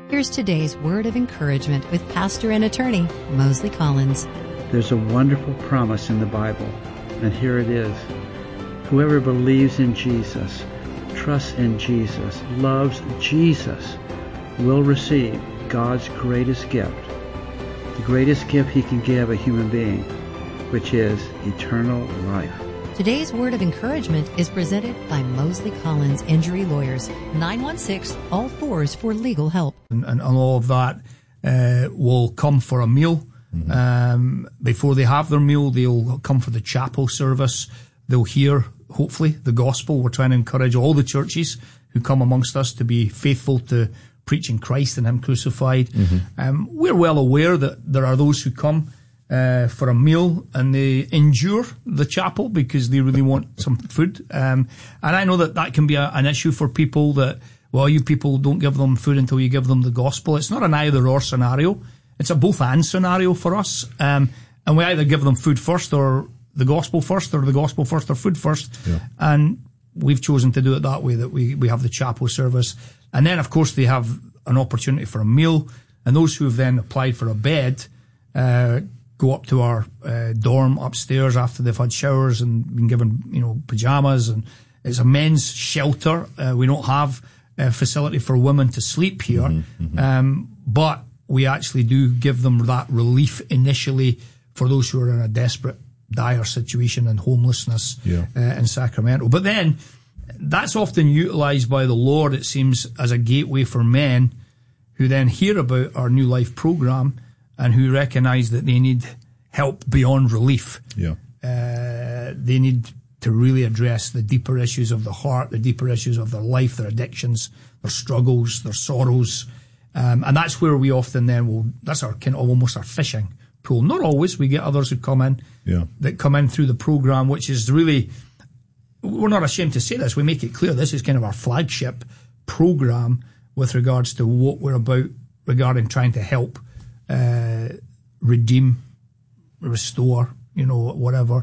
Here's today's word of encouragement with pastor and attorney Mosley Collins. There's a wonderful promise in the Bible, and here it is. Whoever believes in Jesus, trusts in Jesus, loves Jesus, will receive God's greatest gift, the greatest gift He can give a human being, which is eternal life. Today's word of encouragement is presented by Mosley Collins Injury Lawyers, 916-ALL-4s for legal help. And all of that will come for a meal. Before they have their meal, they'll come for the chapel service. They'll hear, hopefully, the gospel. We're trying to encourage all the churches who come amongst us to be faithful to preaching Christ and Him crucified. We're well aware that there are those who come for a meal and they endure the chapel because they really want some food. And I know that can be an issue for people that, well, you people don't give them food until you give them the gospel. It's not an either-or scenario. It's a both-and scenario for us. And we either give them food first or the gospel first, or the gospel first or food first. Yeah. And we've chosen to do it that way, that we have the chapel service. And then, of course, they have an opportunity for a meal. And those who have then applied for a bed go up to our dorm upstairs after they've had showers and been given, pajamas. And it's a men's shelter. We don't have a facility for women to sleep here. But we actually do give them that relief initially for those who are in a desperate, dire situation and homelessness in Sacramento. But then that's often utilized by the Lord, it seems, as a gateway for men who then hear about our New Life program and who recognize that they need help beyond relief. They need to really address the deeper issues of the heart, the deeper issues of their life, their addictions, their struggles, their sorrows. And that's where we often then that's our kind of almost our fishing pool. Not always. We get others who come in, that come in through the program, which is really, we're not ashamed to say this. We make it clear this is kind of our flagship program with regards to what we're about regarding trying to help redeem, restore, whatever.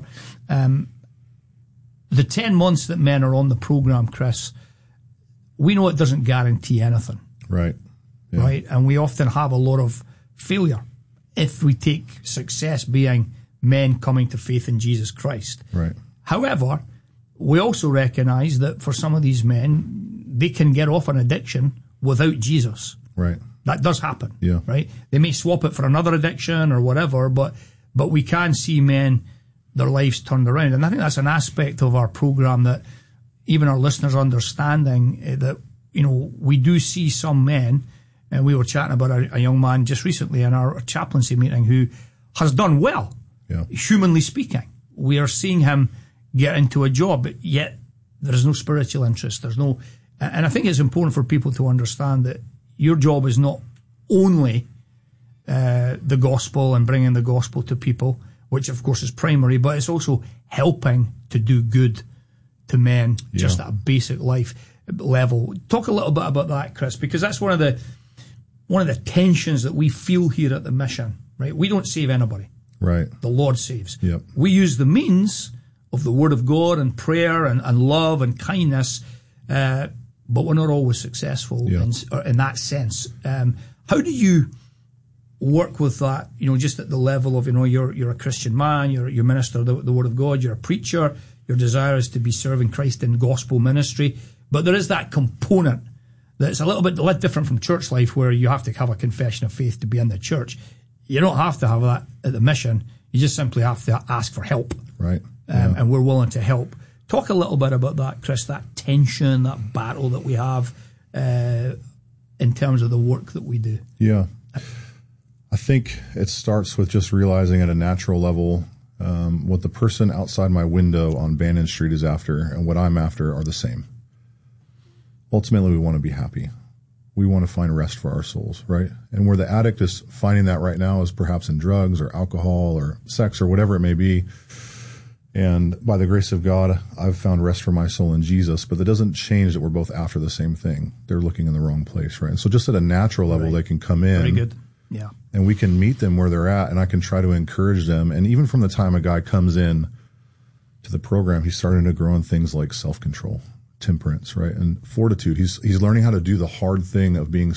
The 10 months that men are on the program, Chris, we know it doesn't guarantee anything. Right. Yeah. Right. And we often have a lot of failure if we take success being men coming to faith in Jesus Christ. Right. However, we also recognize that for some of these men, they can get off an addiction without Jesus. Right. That does happen. Yeah. Right. They may swap it for another addiction or whatever, but we can see men, their lives turned around. And I think that's an aspect of our program that even our listeners understanding that, we do see some men, and we were chatting about a young man just recently in our chaplaincy meeting who has done well, humanly speaking. We are seeing him get into a job, but yet there is no spiritual interest. And I think it's important for people to understand that your job is not only the gospel and bringing the gospel to people, which of course is primary, but it's also helping to do good to men just at a basic life level. Talk a little bit about that, Chris, because that's one of the tensions that we feel here at the mission, right? We don't save anybody. Right. The Lord saves. Yep. We use the means of the Word of God and prayer and love and kindness, but we're not always successful in that sense. How do you work with that, just at the level of, you're a Christian man, you're minister of the Word of God, you're a preacher, your desire is to be serving Christ in gospel ministry, but there is that component that's a little bit different from church life where you have to have a confession of faith to be in the church. You don't have to have that at the mission. You just simply have to ask for help. Right. And we're willing to help. Talk a little bit about that, Chris, that tension, that battle that we have in terms of the work that we do. Yeah. I think it starts with just realizing at a natural level what the person outside my window on Bannon Street is after and what I'm after are the same. Ultimately, we want to be happy. We want to find rest for our souls, right? And where the addict is finding that right now is perhaps in drugs or alcohol or sex or whatever it may be. And by the grace of God, I've found rest for my soul in Jesus, but that doesn't change that we're both after the same thing. They're looking in the wrong place, right? And so just at a natural level, they can come in. Very good. Yeah. And we can meet them where they're at, and I can try to encourage them. And even from the time a guy comes in to the program, he's starting to grow in things like self-control, temperance, right? And fortitude. He's learning how to do the hard thing of being